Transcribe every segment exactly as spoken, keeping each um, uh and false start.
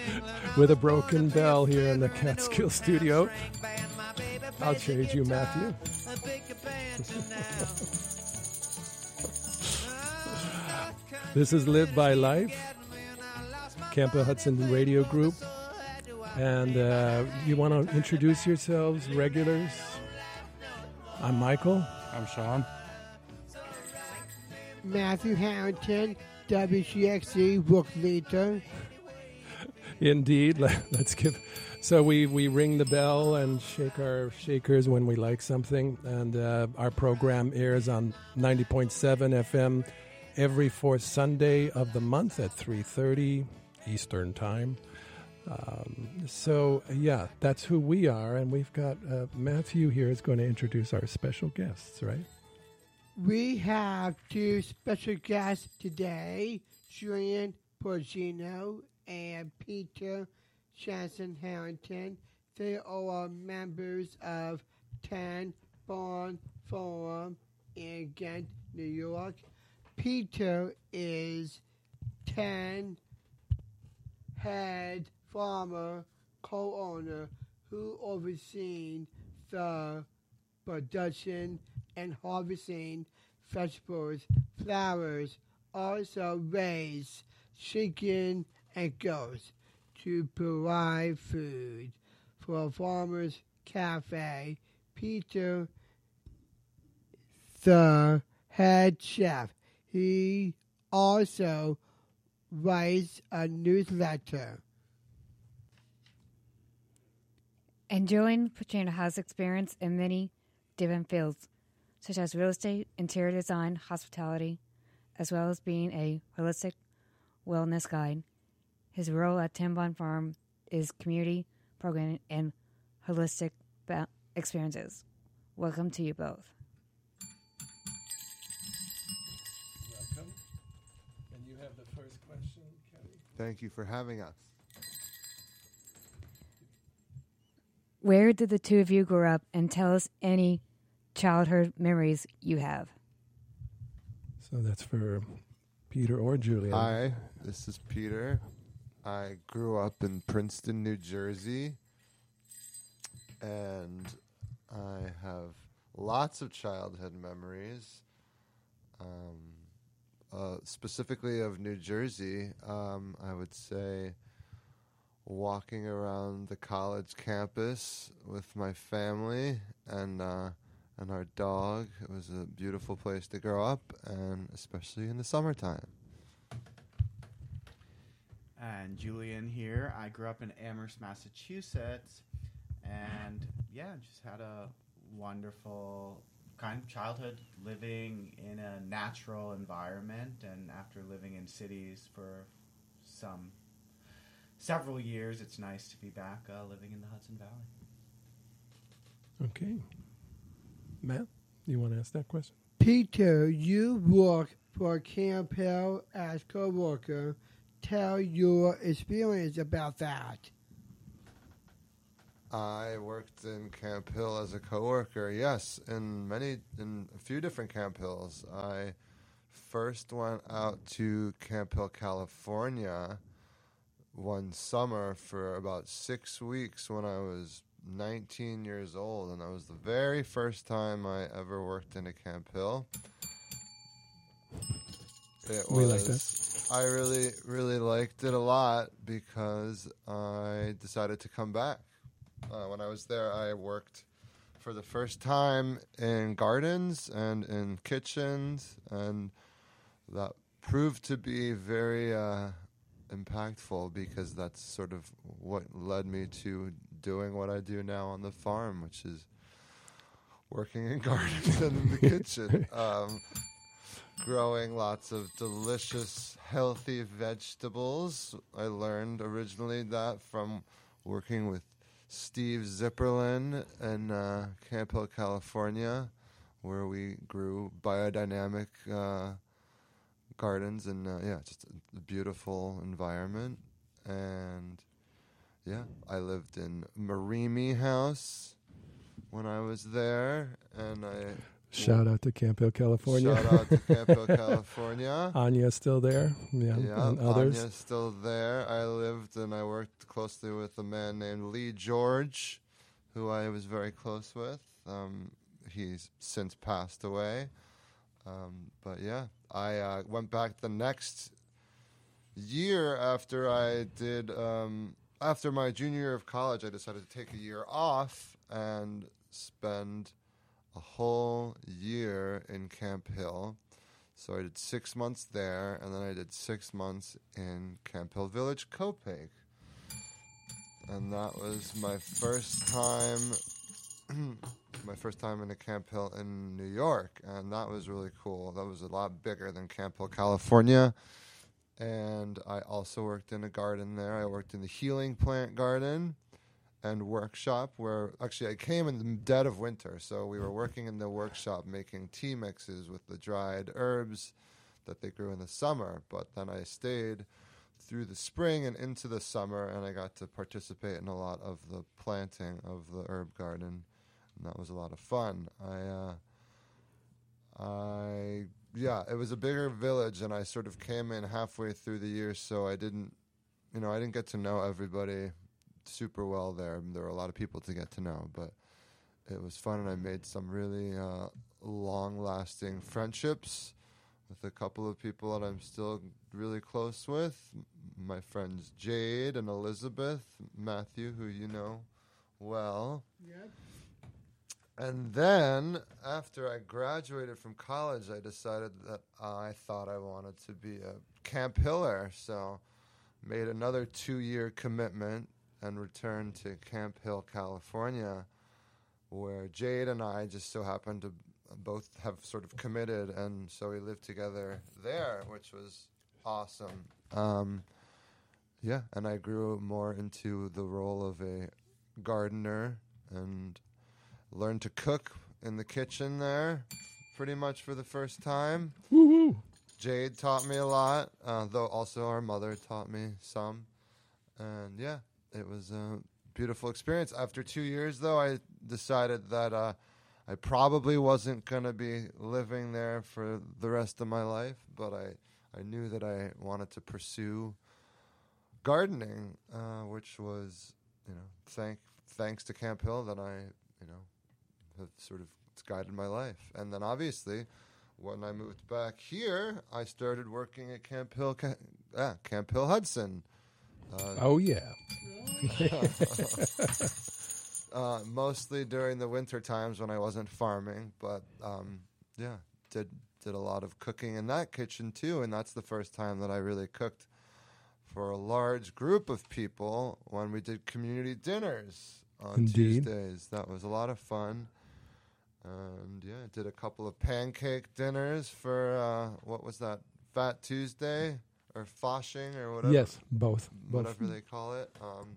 with a broken bell here in the Catskill studio. I'll trade you, Matthew. This is Live by Life, Campbell Hudson Radio Group. And uh, you want to introduce yourselves, regulars? I'm Michael. I'm Sean. Matthew Harrington, W C X C book leader. Indeed. Let's give. So we, we ring the bell and shake our shakers when we like something. And uh, our program airs on ninety point seven F M every fourth Sunday of the month at three thirty Eastern Time. Um, so, yeah, that's who we are. And we've got uh, Matthew here is going to introduce our special guests, right? We have two special guests today, Julian Porcino and Peter Shanson Harrington. They are members of ten Barn Forum in Ghent, New York. Peter is ten head farmer, co-owner, who overseen the production and harvesting vegetables, flowers, also raise chicken and goats to provide food for a farmer's cafe. Peter, the head chef, he also writes a newsletter. And Julian Porcino has experience in many different fields, such as real estate, interior design, hospitality, as well as being a holistic wellness guide. His role at ten Barn Farm is community programming and holistic ba- experiences. Welcome to you both. Welcome. And you have the first question, Kelly. Thank you for having us. Where did the two of you grow up, and tell us any childhood memories you have? So that's for Peter or Julian. Hi, this is Peter. I grew up in Princeton, New Jersey, and I have lots of childhood memories, um, uh, specifically of New Jersey. Um, I would say walking around the college campus with my family and uh, and our dog. It was a beautiful place to grow up, and especially in the summertime. And Julian here. I grew up in Amherst, Massachusetts, and yeah, just had a wonderful kind of childhood living in a natural environment, and after living in cities for some several years, it's nice to be back uh, living in the Hudson Valley. Okay. Matt, you want to ask that question? Peter, you work for Camp Hill as co-worker. Tell your experience about that. I worked in Camp Hill as a coworker. Yes, in many, in a few different Camp Hills. I first went out to Camp Hill, California, one summer for about six weeks when I was nineteen years old, and that was the very first time I ever worked in a Camp Hill. It We was, like that. I really, really liked it a lot because I decided to come back. Uh, when I was there, I worked for the first time in gardens and in kitchens, and that proved to be very uh, impactful because that's sort of what led me to doing what I do now on the farm, which is working in gardens and in the kitchen. Um, growing lots of delicious, healthy vegetables. I learned originally that from working with Steve Zipperlin in uh, Camp Hill, California, where we grew biodynamic uh, gardens and, uh, yeah, just a, a beautiful environment. And, yeah, I lived in Marimi House when I was there, and I... Shout out to Camp Hill, California. Shout out to Camp Hill, California. Anya's still there. Yeah, Yeah, and others. Anya's still there. I lived and I worked closely with a man named Lee George, who I was very close with. Um, he's since passed away. Um, but yeah, I uh, went back the next year after I did, um, after my junior year of college, I decided to take a year off and spend a whole year in Camp Hill. So I did six months there, and then I did six months in Camp Hill Village, Copiague. And that was my first time, my first time in a Camp Hill in New York, and that was really cool. That was a lot bigger than Camp Hill, California. And I also worked in a garden there. I worked in the healing plant garden and workshop, where actually I came in the dead of winter, so we were working in the workshop making tea mixes with the dried herbs that they grew in the summer. But then I stayed through the spring and into the summer, and I got to participate in a lot of the planting of the herb garden, and that was a lot of fun. I, uh, I, yeah, it was a bigger village, and I sort of came in halfway through the year, so I didn't, you know, I didn't get to know everybody super well there. There were a lot of people to get to know, but it was fun, and I made some really uh, long-lasting friendships with a couple of people that I'm still really close with. My friends Jade and Elizabeth, Matthew, who you know well. Yep. And then, after I graduated from college, I decided that I thought I wanted to be a Camp Hiller, so made another two-year commitment and returned to Camp Hill, California, where Jade and I just so happened to both have sort of committed, and so we lived together there, which was awesome. Um, yeah, and I grew more into the role of a gardener and learned to cook in the kitchen there pretty much for the first time. Woo-hoo. Jade taught me a lot, uh, though also our mother taught me some. And yeah, it was a beautiful experience. After two years, though, I decided that uh, I probably wasn't going to be living there for the rest of my life, but I, I knew that I wanted to pursue gardening, uh, which was, you know, thank thanks to Camp Hill that I, you know, have sort of it's guided my life. And then obviously, when I moved back here, I started working at Camp Hill, Ca- ah, Camp Hill Hudson. Uh, Oh, yeah. uh, mostly during the winter times when I wasn't farming, but um, yeah, did did a lot of cooking in that kitchen too, and that's the first time that I really cooked for a large group of people when we did community dinners on Indeed. Tuesdays. That was a lot of fun. And yeah, did a couple of pancake dinners for uh, what was that, Fat Tuesday or Foshing or whatever. Yes, both. both. Whatever they call it. Um,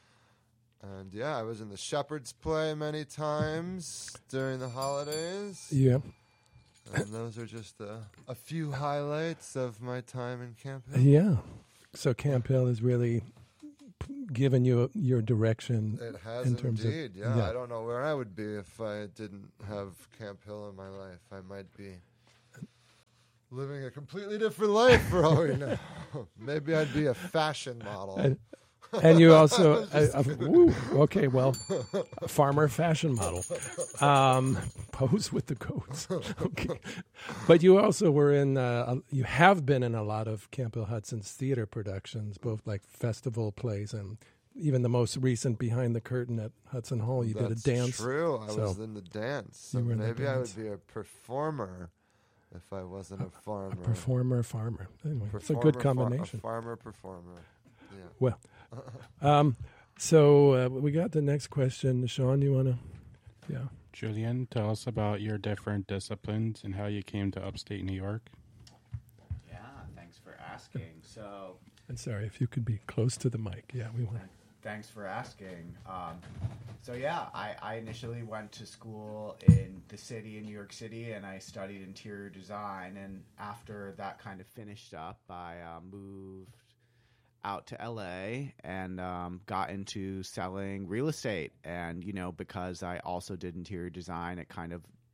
and yeah, I was in the Shepherd's Play many times during the holidays. Yeah. And those are just a, a few highlights of my time in Camp Hill. Yeah. So Camp Hill has really p- given you your direction. It has in terms of- indeed. yeah, yeah. I don't know where I would be if I didn't have Camp Hill in my life. I might be living a completely different life for all we know. Maybe I'd be a fashion model. And, and you also, uh, uh, woo, okay, well, a farmer fashion model. Um, pose with the goats. Okay. But you also were in, uh, you have been in a lot of Camp Hill Hudson's theater productions, both like festival plays and even the most recent Behind the Curtain at Hudson Hall. You That's did a dance. true. I So was in the dance. So you were in the maybe I dance. would be a performer if I wasn't a farmer. A performer, farmer. Anyway, it's a Performer, good far- combination. a farmer, performer. Yeah. Well, um, so uh, we got the next question. Sean, you want to? Yeah. Julian, tell us about your different disciplines and how you came to upstate New York. Yeah, thanks for asking. So, And sorry, if you could be close to the mic. Yeah, we want. thanks for asking. Um, so yeah, I, I initially went to school in the city in New York City, and I studied interior design. And after that kind of finished up, I uh, moved out to L A and um, got into selling real estate. And you know, because I also did interior design, it kind of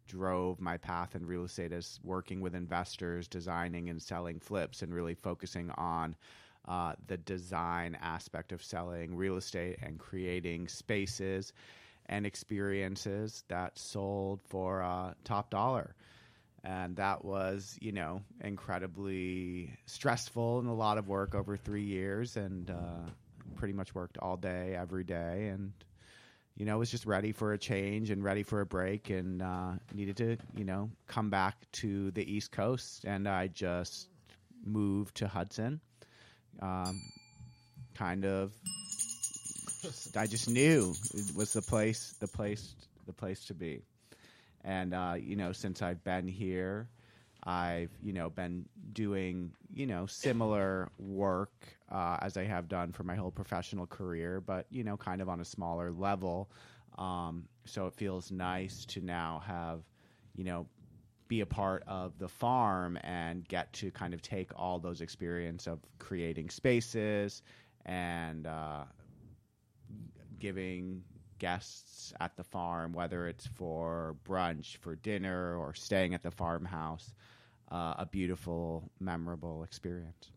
drove my path in real estate as working with investors, designing and selling flips, and really focusing on uh, the design aspect of selling real estate and creating spaces and experiences that sold for uh, top dollar. And that was, you know, incredibly stressful and a lot of work over three years and uh, pretty much worked all day, every day. And, you know, was just ready for a change and ready for a break and uh, needed to, you know, come back to the East Coast. And I just moved to Hudson. Um, kind of, just, I just knew it was the place, the place, the place to be. And, uh, you know, since I've been here, I've, you know, been doing, you know, similar work uh, as I have done for my whole professional career, but, you know, kind of on a smaller level. Um, so it feels nice to now have, you know, be a part of the farm and get to kind of take all those experience of creating spaces and uh, giving guests at the farm, whether it's for brunch, for dinner, or staying at the farmhouse, uh, a beautiful, memorable experience.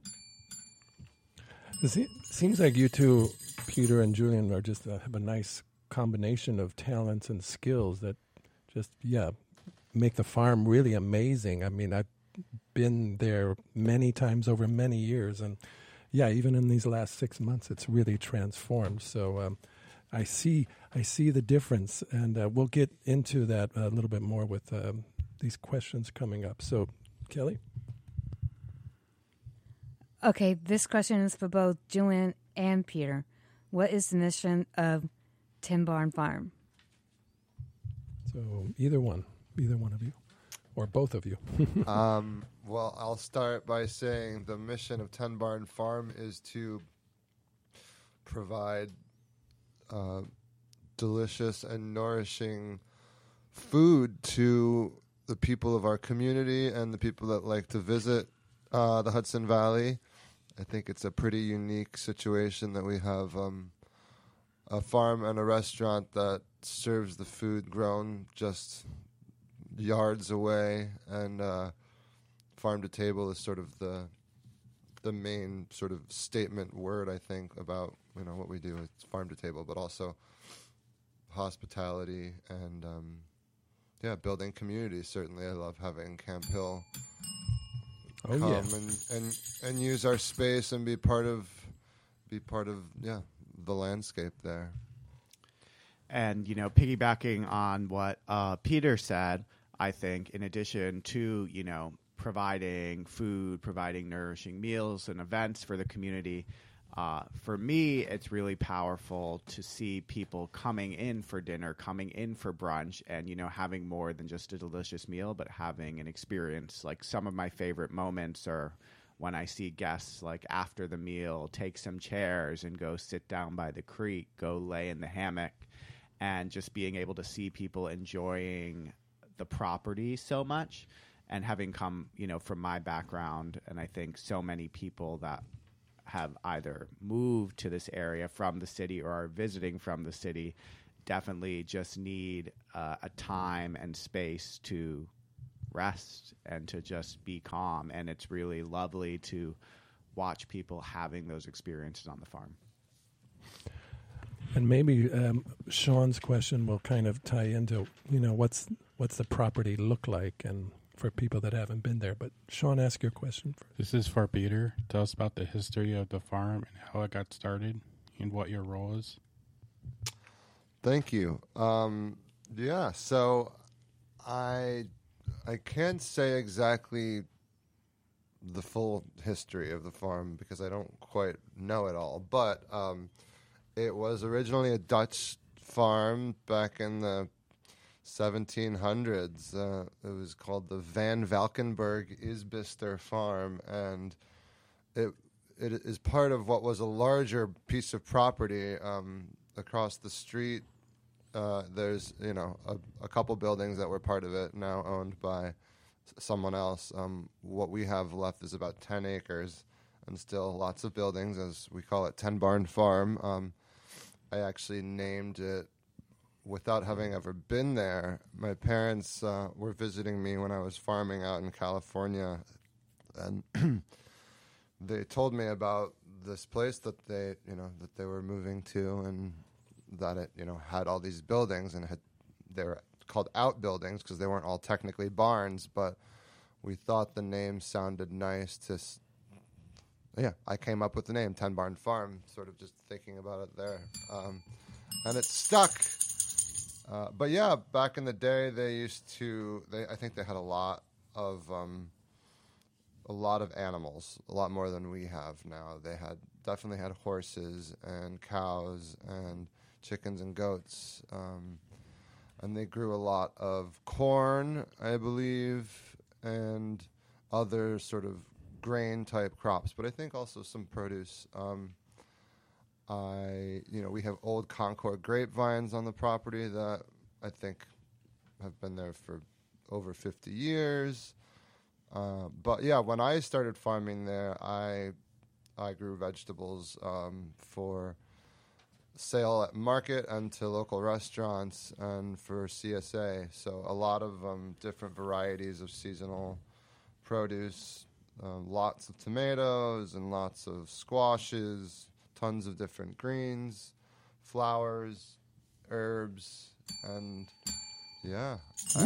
It seems like you two, Peter and Julian, are just uh, have a nice combination of talents and skills that just, yeah, make the farm really amazing. I mean, I've been there many times over many years, and yeah, even in these last six months, it's really transformed. So um, I see, I see the difference, and uh, we'll get into that a little bit more with um, these questions coming up. So, Kelly? Okay, this question is for both Julian and Peter. What is the mission of Tin Barn Farm? So either one, either one of you, or both of you. um, well, I'll start by saying the mission of Tin Barn Farm is to provide uh, delicious and nourishing food to the people of our community and the people that like to visit uh, the Hudson Valley. I think it's a pretty unique situation that we have um, a farm and a restaurant that serves the food grown just yards away, and uh, farm to table is sort of the the main sort of statement word, I think, about, you know, what we do. It's farm to table, but also hospitality and um, yeah, building communities. Certainly, I love having Camp Hill oh, come yeah. and, and and use our space and be part of be part of yeah the landscape there. And, you know, piggybacking on what uh, Peter said, I think in addition to, you know, providing food, providing nourishing meals and events for the community, uh, for me, it's really powerful to see people coming in for dinner, coming in for brunch, and, you know, having more than just a delicious meal, but having an experience. Like, some of my favorite moments are when I see guests, like, after the meal, take some chairs and go sit down by the creek, go lay in the hammock, and just being able to see people enjoying the property so much. And having come, you know, from my background, and I think so many people that have either moved to this area from the city or are visiting from the city definitely just need uh, a time and space to rest and to just be calm. And it's really lovely to watch people having those experiences on the farm. And maybe um, Sean's question will kind of tie into, you know, what's what's the property look like, and for people that haven't been there. But Sean, ask your question first. This is for Peter. Tell us about the history of the farm and how it got started and what your role is. Thank you. Um, yeah, so I I can't say exactly the full history of the farm because I don't quite know it all, but um, it was originally a Dutch farm back in the seventeen hundreds. Uh, it was called the Van Valkenburg Isbister Farm, and it it is part of what was a larger piece of property um, across the street. Uh, there's, you know, a, a couple buildings that were part of it, now owned by s- someone else. Um, what we have left is about ten acres, and still lots of buildings, as we call it, Tin Barn Farm. Um, I actually named it without having ever been there. My parents uh, were visiting me when I was farming out in California, and they told me about this place that they, you know, that they were moving to, and that it, you know, had all these buildings, and it had, they were called outbuildings because they weren't all technically barns, but we thought the name sounded nice to. S- yeah, I came up with the name Ten Barn Farm, sort of just thinking about it there, um, and it stuck. Uh, but yeah, back in the day, they used to. They, I think they had a lot of, um, a lot of animals, a lot more than we have now. They had definitely had horses and cows and chickens and goats, um, and they grew a lot of corn, I believe, and other sort of grain type crops. But I think also some produce. Um, I, you know, we have old Concord grapevines on the property that I think have been there for over fifty years. Uh, but yeah, when I started farming there, I I grew vegetables um, for sale at market and to local restaurants and for C S A. So a lot of um, different varieties of seasonal produce, um, lots of tomatoes and lots of squashes, tons of different greens, flowers, herbs, and yeah, I,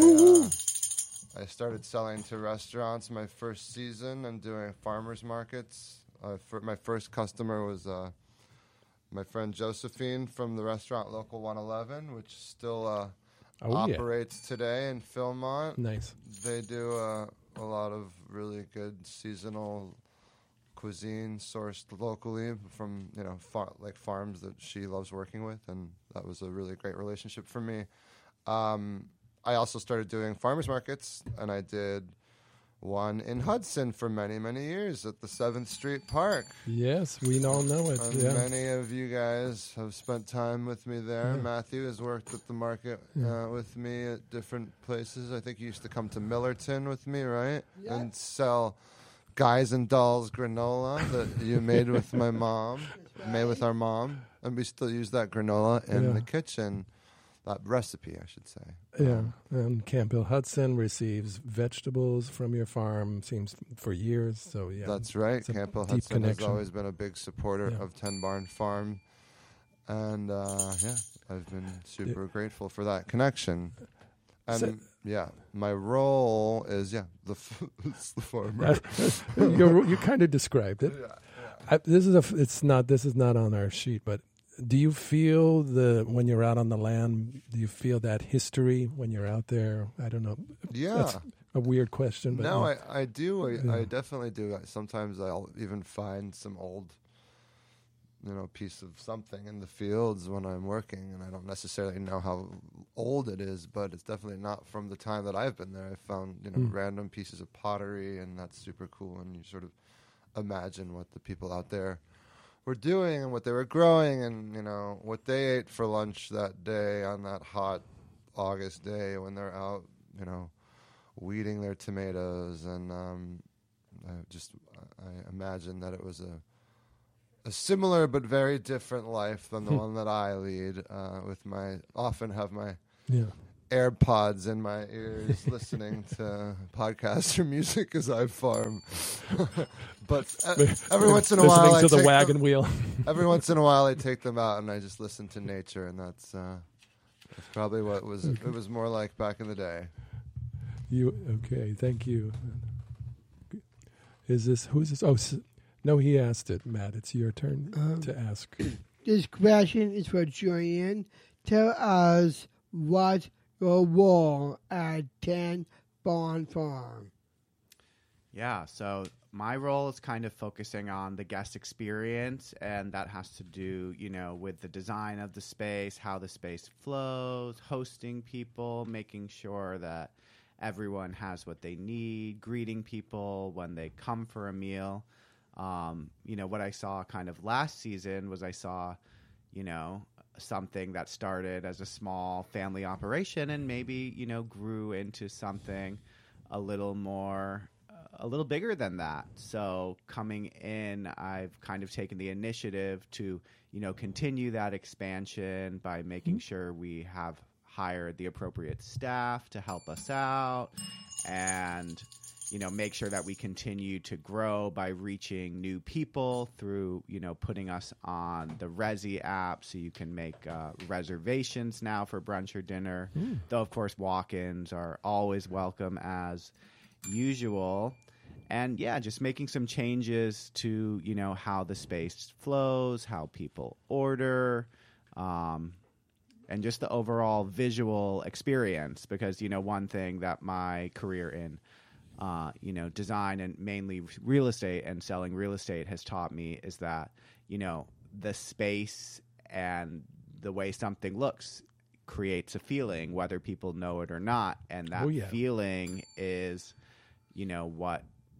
uh, I started selling to restaurants my first season and doing farmers markets. Uh, for my first customer was uh, my friend Josephine from the restaurant Local one eleven, which still uh, Oh, yeah. operates today in Philmont. Nice. They do uh, a lot of really good seasonal cuisine sourced locally from, you know, far, like farms that she loves working with, and that was a really great relationship for me. Um, I also started doing farmers markets, and I did one in Hudson for many, many years at the seventh Street Park. Yes, we all know it. And Yeah. many of you guys have spent time with me there. Yeah. Matthew has worked at the market Yeah. uh, with me at different places. I think you used to come to Millerton with me, right? Yeah. And sell Guys and Dolls granola that you made with my mom, made with our mom. And we still use that granola in Yeah. the kitchen. That recipe, I should say. Yeah, Um, and Campbell Hudson receives vegetables from your farm, seems for years. So yeah, That's right. it's a Campbell deep Hudson connection. has always been a big supporter Yeah. of Ten Barn Farm. And uh, yeah, I've been super grateful for that connection. And So- yeah, my role is, yeah, the, f- it's the farmer. you you kind of described it. Yeah, I, this is a. f- It's not. This is not on our sheet, but do you feel the when you're out on the land? Do you feel that history when you're out there? I don't know. yeah. That's a weird question, but No, yeah. I, I do. I, Yeah. I definitely do. Sometimes I'll even find some old, you know, piece of something in the fields when I'm working, and I don't necessarily know how old it is, but it's definitely not from the time that I've been there. I found, you know, Mm. random pieces of pottery, and that's super cool. And you sort of imagine what the people out there were doing and what they were growing, and you know what they ate for lunch that day on that hot August day when they're out, you know, weeding their tomatoes. And um, I just I imagine that it was a a similar but very different life than the one that I lead. Uh, with my often have my yeah. AirPods in my ears, listening to podcasts or music as I farm. But uh, every once in a while, listening I to the take wagon them, wheel. every once in a while, I take them out and I just listen to nature, and that's uh, that's probably what it was. It was more like back in the day. You okay? Thank you. Is this who's this? Oh, s- no, he asked it, Matt. It's your turn Um, to ask. This question is for Julian. Tell us what your role at Ten Barn Farm. Yeah, so my role is kind of focusing on the guest experience, and that has to do, you know, with the design of the space, how the space flows, hosting people, making sure that everyone has what they need, greeting people when they come for a meal. Um, you know, what I saw kind of last season was I saw, you know, something that started as a small family operation and maybe, you know, grew into something a little more a little bigger than that. So coming in, I've kind of taken the initiative to, you know, continue that expansion by making sure we have hired the appropriate staff to help us out, and, you know, make sure that we continue to grow by reaching new people through, you know, putting us on the Resy app so you can make uh, reservations now for brunch or dinner. Mm. Though, of course, walk-ins are always welcome as usual. And, yeah, just making some changes to, you know, how the space flows, how people order, um, and just the overall visual experience. Because, you know, one thing that my career in Uh, you know, design and mainly real estate and selling real estate has taught me is that, you know, the space and the way something looks creates a feeling, whether people know it or not. And that oh, yeah. feeling is, you know, what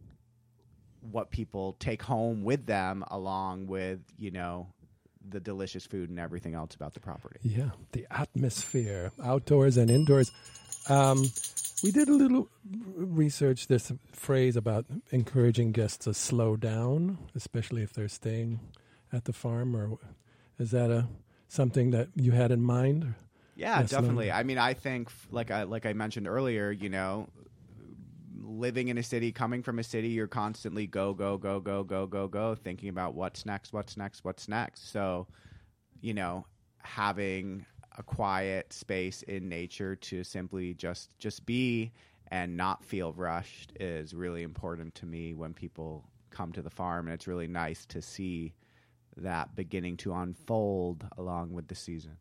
what people take home with them, along with, you know, the delicious food and everything else about the property. Yeah, the atmosphere, outdoors and indoors. Um We did a little research, this phrase about encouraging guests to slow down, especially if they're staying at the farm. Or is that a something that you had in mind? Yeah, yes, definitely. I mean, I think, like I like I mentioned earlier, you know, living in a city, coming from a city, you're constantly go, go, go, go, go, go, go, thinking about what's next, what's next, what's next. So, you know, having a quiet space in nature to simply just just be and not feel rushed is really important to me when people come to the farm. And it's really nice to see that beginning to unfold along with the season.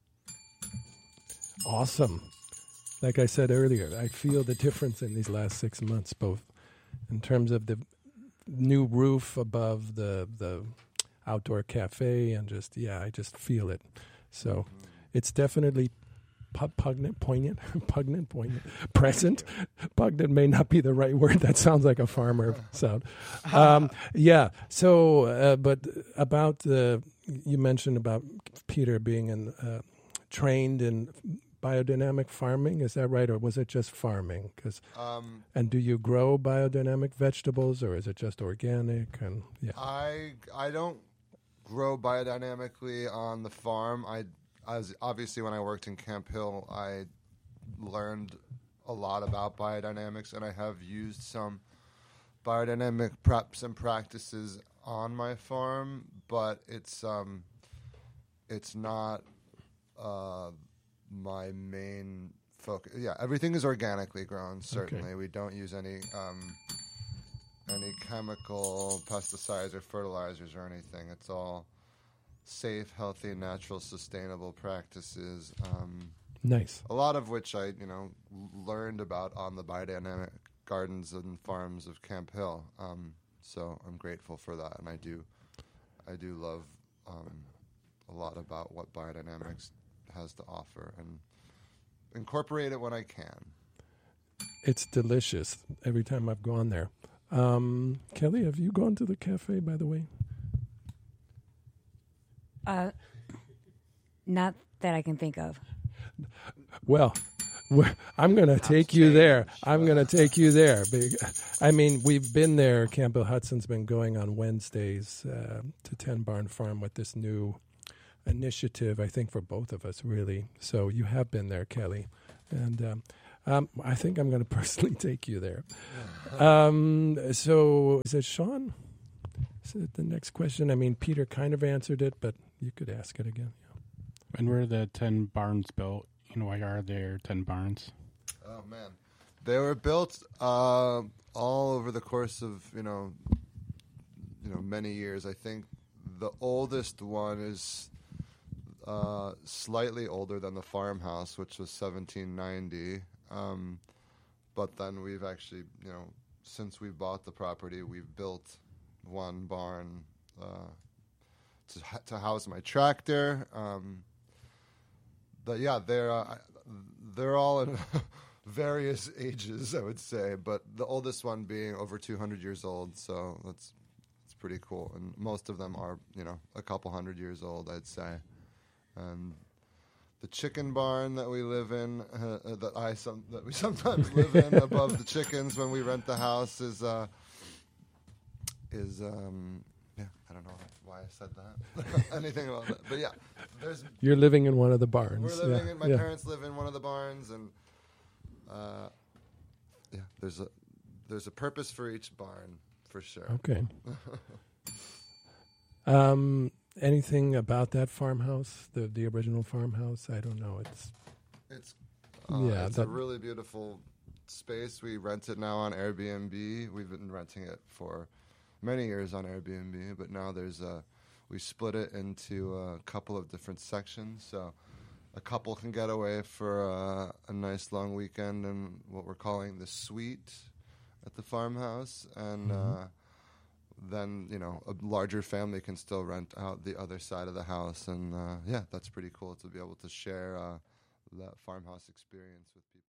Awesome. Like I said earlier, I feel the difference in these last six months, both in terms of the new roof above the the outdoor cafe and just, yeah, I just feel it. So mm-hmm. It's definitely pu- pugnant, poignant, pugnant, poignant, present. Pugnant may not be the right word. That sounds like a farmer sound. Um, yeah. So, uh, but about the, you mentioned about Peter being in, uh, trained in biodynamic farming. Is that right, or was it just farming? 'Cause, um, and do you grow biodynamic vegetables, or is it just organic? And yeah, I I don't grow biodynamically on the farm. I As obviously, when I worked in Camp Hill, I learned a lot about biodynamics, and I have used some biodynamic preps and practices on my farm. But it's um, it's not uh, my main focus. Yeah, everything is organically grown. Certainly, okay. We don't use any um, any chemical pesticides or fertilizers or anything. It's all safe, healthy, natural, sustainable practices. Um, nice. A lot of which I, you know, learned about on the biodynamic gardens and farms of Camp Hill. Um, so I'm grateful for that, and I do, I do love um, a lot about what biodynamics has to offer, and incorporate it when I can. It's delicious every time I've gone there. Um, Kelly, have you gone to the cafe, by the way? Uh, not that I can think of. Well, I'm going to take you there. I'm going to take you there. I mean, we've been there. Campbell Hudson's been going on Wednesdays uh, to Ten Barn Farm with this new initiative, I think, for both of us, really. So you have been there, Kelly. And um, um, I think I'm going to personally take you there. Um, so is it Sean? Is it the next question? I mean, Peter kind of answered it, but you could ask it again. Yeah. When were the ten barns built? And why are there ten barns? Oh, man. They were built uh, all over the course of, you know, you know, many years. I think the oldest one is uh, slightly older than the farmhouse, which was seventeen ninety. Um, but then we've actually, you know, since we bought the property, we've built one barn uh, to to house my tractor. Um, but yeah, they're uh, they're all in various ages, I would say. But the oldest one being over two hundred years old, so that's that's pretty cool. And most of them are, you know, a couple hundred years old, I'd say. And the chicken barn that we live in, uh, that I some that we sometimes live in above the chickens when we rent the house, is uh, is um, yeah. I don't know why I said that. Anything about that, but yeah, there's. You're living in one of the barns. We're living yeah. in. My yeah. parents live in one of the barns, and uh, yeah, there's a there's a purpose for each barn for sure. Okay. um, anything about that farmhouse, the the original farmhouse? I don't know. It's it's uh, yeah, it's that, a really beautiful space. We rent it now on Airbnb. We've been renting it for many years on Airbnb, but now there's a we split it into a couple of different sections, so a couple can get away for a, a nice long weekend in what we're calling the suite at the farmhouse, and mm-hmm. uh, then you know a larger family can still rent out the other side of the house, and uh, yeah, that's pretty cool to be able to share uh, that farmhouse experience with people.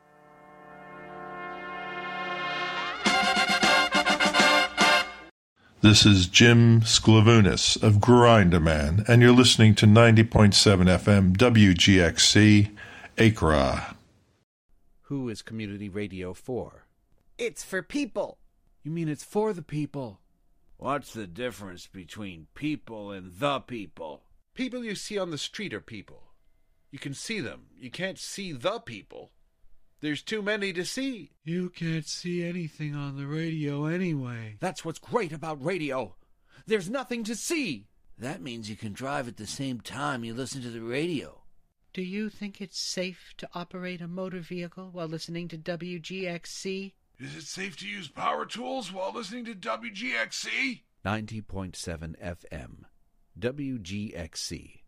This is Jim Sklavounis of Grindaman, and you're listening to ninety point seven F M W G X C, Accra. Who is community radio for? It's for people. You mean it's for the people? What's the difference between people and the people? People you see on the street are people. You can see them. You can't see the people. There's too many to see. You can't see anything on the radio anyway. That's what's great about radio. There's nothing to see. That means you can drive at the same time you listen to the radio. Do you think it's safe to operate a motor vehicle while listening to W G X C? Is it safe to use power tools while listening to W G X C? ninety point seven F M, W G X C.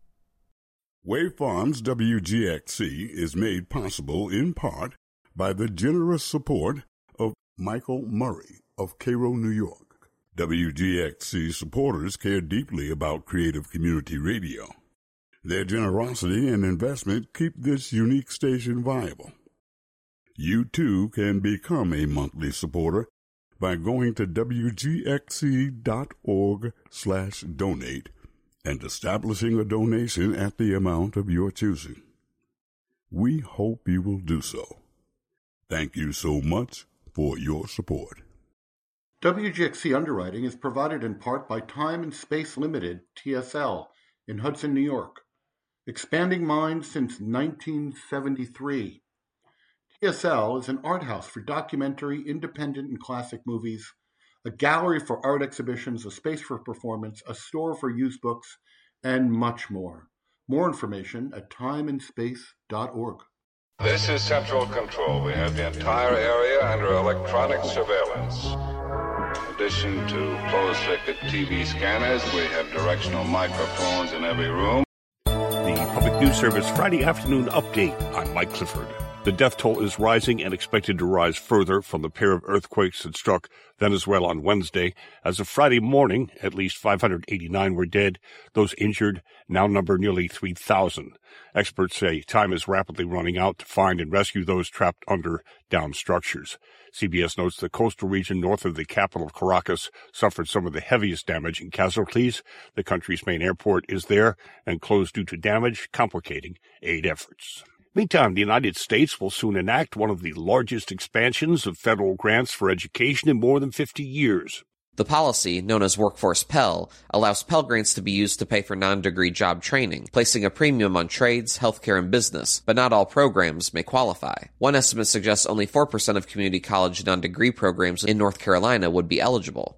Wave Farms W G X C is made possible in part by the generous support of Michael Murray of Cairo, New York. W G X C supporters care deeply about creative community radio. Their generosity and investment keep this unique station viable. You too can become a monthly supporter by going to W G X C dot org slash donate and establishing a donation at the amount of your choosing. We hope you will do so. Thank you so much for your support. W G X C underwriting is provided in part by Time and Space Limited, T S L, in Hudson, New York. Expanding minds since nineteen seventy-three. T S L is an art house for documentary, independent, and classic movies, a gallery for art exhibitions, a space for performance, a store for used books, and much more. More information at time and space dot org. This is Central Control. We have the entire area under electronic surveillance. In addition to closed-circuit T V scanners, we have directional microphones in every room. The Public News Service Friday afternoon update. I'm Mike Clifford. The death toll is rising and expected to rise further from the pair of earthquakes that struck Venezuela on Wednesday. As of Friday morning, at least five hundred eighty-nine were dead. Those injured now number nearly three thousand. Experts say time is rapidly running out to find and rescue those trapped under downed structures. C B S notes the coastal region north of the capital of Caracas suffered some of the heaviest damage and casualties. The country's main airport is there and closed due to damage, complicating aid efforts. Meantime, the United States will soon enact one of the largest expansions of federal grants for education in more than fifty years. The policy, known as Workforce Pell, allows Pell Grants to be used to pay for non-degree job training, placing a premium on trades, healthcare, and business, but not all programs may qualify. One estimate suggests only four percent of community college non-degree programs in North Carolina would be eligible.